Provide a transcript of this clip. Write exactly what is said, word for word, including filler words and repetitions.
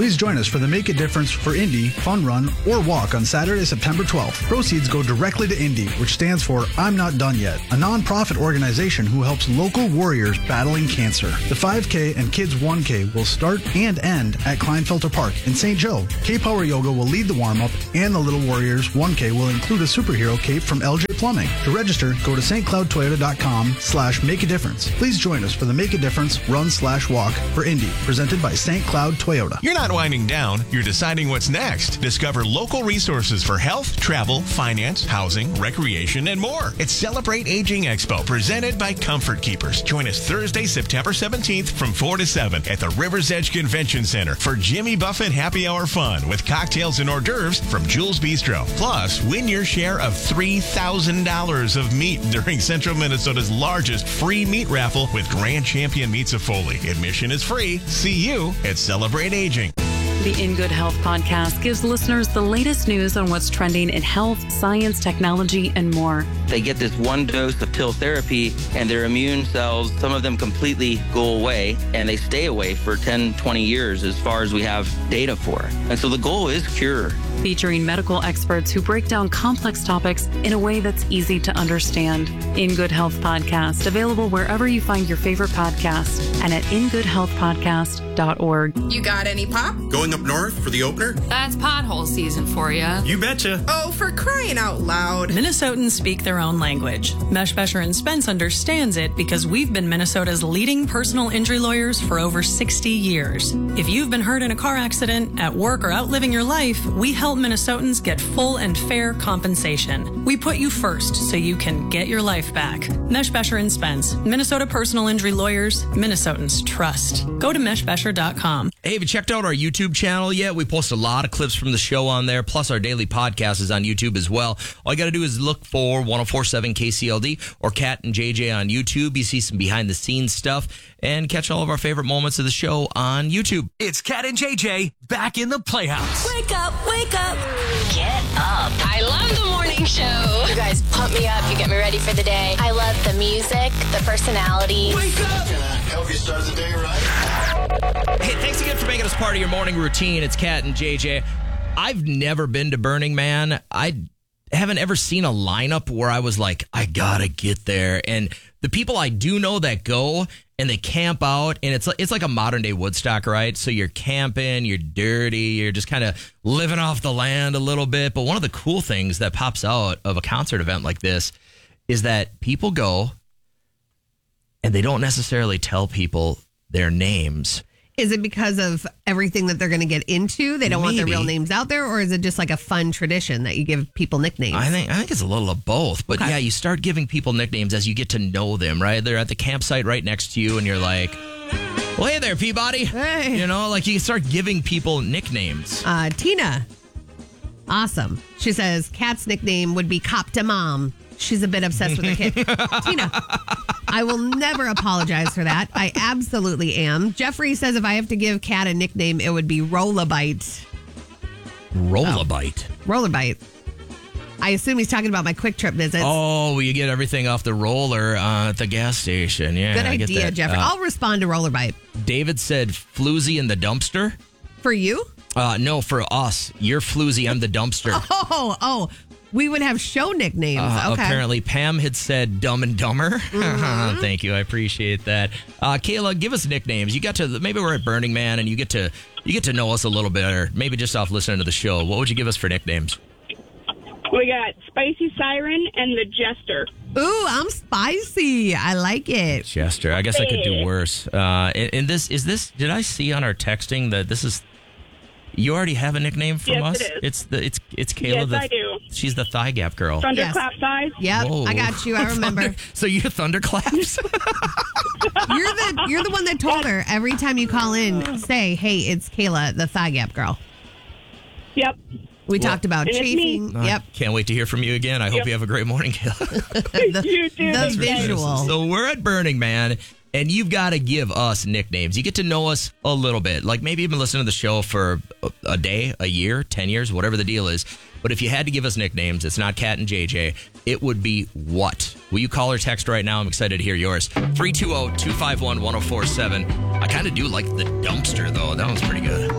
Please join us for the Make a Difference for Indy Fun Run or Walk on Saturday, September twelfth. Proceeds go directly to Indy, which stands for I'm Not Done Yet, a non-profit organization who helps local warriors battling cancer. The five K and Kids one K will start and end at Kleinfelter Park in Saint Joe. K-Power Yoga will lead the warm-up, and the Little Warriors one K will include a superhero cape from L J Plumbing. To register, go to st cloud toyota dot com slash make a difference. Please join us for the Make a Difference Run slash Walk for Indy, presented by Saint Cloud Toyota. You're not winding down, you're deciding what's next. Discover local resources for health, travel, finance, housing, recreation, and more. It's Celebrate Aging Expo, presented by Comfort Keepers. Join us Thursday, September seventeenth from four to seven at the River's Edge Convention Center for Jimmy Buffett Happy Hour fun with cocktails and hors d'oeuvres from Jules Bistro. Plus, win your share of three thousand dollars of meat during Central Minnesota's largest free meat raffle with Grand Champion Meats of Foley. Admission is free. See you at Celebrate Aging. The In Good Health podcast gives listeners the latest news on what's trending in health, science, technology, and more. They get this one dose of pill therapy and their immune cells, some of them completely go away, and they stay away for ten, twenty years as far as we have data for. And so the goal is cure. Featuring medical experts who break down complex topics in a way that's easy to understand. In Good Health podcast, available wherever you find your favorite podcast and at in good health podcast dot org. You got any pop? Going up north for the opener? That's pothole season for you. You betcha. Oh, for crying out loud. Minnesotans speak their own language. Mesh Besher and Spence understands it because we've been Minnesota's leading personal injury lawyers for over sixty years. If you've been hurt in a car accident, at work, or out living your life, we help Minnesotans get full and fair compensation. We put you first so you can get your life back. Mesh Besher and Spence, Minnesota personal injury lawyers, Minnesotans trust. Go to mesh besher dot com. Hey, have you checked out our YouTube channel yet? We post a lot of clips from the show on there, plus our daily podcast is on YouTube as well. All you got to do is look for one oh four point seven K C L D or Cat and J J on YouTube. You see some behind-the-scenes stuff and catch all of our favorite moments of the show on YouTube. It's Cat and J J back in the Playhouse. Wake up, wake up. Get up. I love the morning show. You guys pump me up. You get me ready for the day. I love the music, the personality. Wake up. Can I help you start the day right? Hey, thanks again for making us part of your morning routine. It's Cat and J J. I've never been to Burning Man. I haven't ever seen a lineup where I was like, I gotta get there. And the people I do know that go and they camp out, and it's it's like a modern day Woodstock, right? So you're camping, you're dirty, you're just kind of living off the land a little bit. But one of the cool things that pops out of a concert event like this is that people go and they don't necessarily tell people their names. Is it because of everything that they're going to get into? They don't Maybe. want their real names out there, or is it just like a fun tradition that you give people nicknames? I think I think it's a little of both. But okay. yeah, you start giving people nicknames as you get to know them, right? They're at the campsite right next to you, and you're like, well, hey there, Peabody. Hey. You know, like you start giving people nicknames. Uh, Tina. Awesome. She says, Kat's nickname would be Cop to Mom. She's a bit obsessed with her kid. Tina, I will never apologize for that. I absolutely am. Jeffrey says if I have to give Kat a nickname, it would be Rollabite. Rollabite? Oh. Rollerbite. I assume he's talking about my quick trip visits. Oh, well, you get everything off the roller uh, at the gas station. Yeah, good I get idea, that. Jeffrey. Uh, I'll respond to Rollerbite. David said floozy in the dumpster. For you? Uh, no, for us. You're floozy, I'm the dumpster. Oh, oh. We would have show nicknames. Uh, okay. Apparently, Pam had said Dumb and Dumber. Mm-hmm. Thank you, I appreciate that. Uh, Kayla, give us nicknames. You got to maybe we're at Burning Man, and you get to you get to know us a little better. Maybe just off listening to the show. What would you give us for nicknames? We got Spicy Siren and the Jester. Ooh, I'm spicy. I like it. Jester. I guess I could do worse. Uh, and, and this is this. Did I see on our texting that this is? You already have a nickname from yes, us? It is. It's the it's it's Kayla. Yes, the, I do. She's the thigh gap girl. Thunderclap yes. thighs. Yep, Whoa. I got you. I remember. Thunder, so you're thunderclaps? you're the you're the one that told her every time you call in, say, "Hey, it's Kayla, the thigh gap girl." Yep. We well, talked about chafing. Uh, yep. Can't wait to hear from you again. I yep. hope you have a great morning, Kayla. the, you do. The visual. So we're at Burning Man. And you've got to give us nicknames. You get to know us a little bit. Like maybe you've been listening to the show for a, a day, a year, ten years, whatever the deal is. But if you had to give us nicknames, it's not Cat and J J. It would be what? Will you call or text right now? I'm excited to hear yours. three two zero, two five one, one zero four seven. I kind of do like the dumpster, though. That one's pretty good.